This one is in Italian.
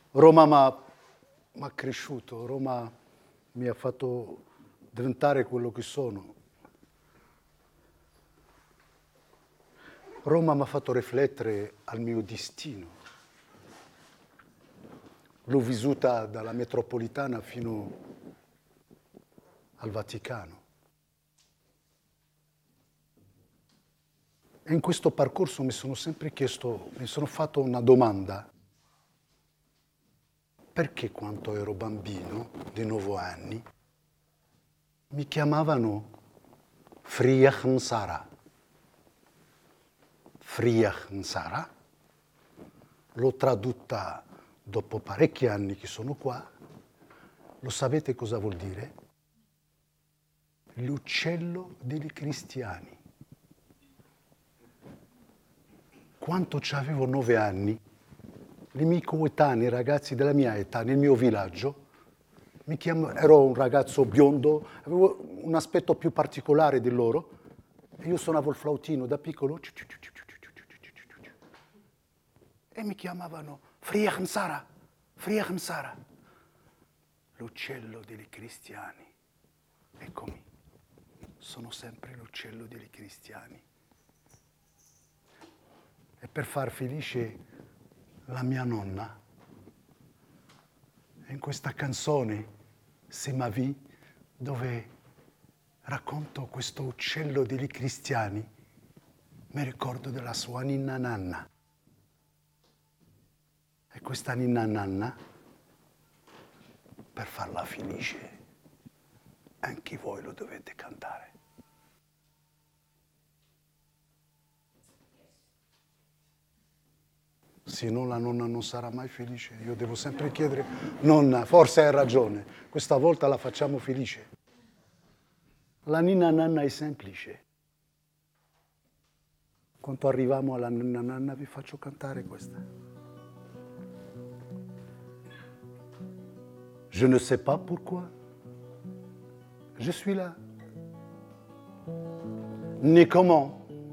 Roma m'ha cresciuto, Roma mi ha fatto diventare quello che sono. Roma mi ha fatto riflettere al mio destino. L'ho vissuta dalla metropolitana fino al Vaticano. E in questo percorso mi sono sempre chiesto, mi sono fatto una domanda. Perché quando ero bambino, di 9 anni, mi chiamavano Friach Nsara? Friach Nsara, l'ho tradotta dopo parecchi anni che sono qua. Lo sapete cosa vuol dire? L'uccello dei cristiani. Quando avevo 9 anni, i miei coetanei, ragazzi della mia età, nel mio villaggio, ero un ragazzo biondo, avevo un aspetto più particolare di loro, e io suonavo il flautino da piccolo, e mi chiamavano Friach Nsara, Friach Nsara, l'uccello dei cristiani. Eccomi, sono sempre l'uccello dei cristiani. E per far felice la mia nonna, in questa canzone, C'est ma vie, dove racconto questo uccello dei cristiani, mi ricordo della sua ninna nanna. E questa ninna nanna, per farla felice, anche voi lo dovete cantare. Se no la nonna non sarà mai felice. Io devo sempre chiedere, nonna, forse hai ragione, questa volta la facciamo felice. La ninna nanna è semplice. Quando arriviamo alla ninna nanna vi faccio cantare questa. Je ne sais pas pourquoi je suis là, ni comment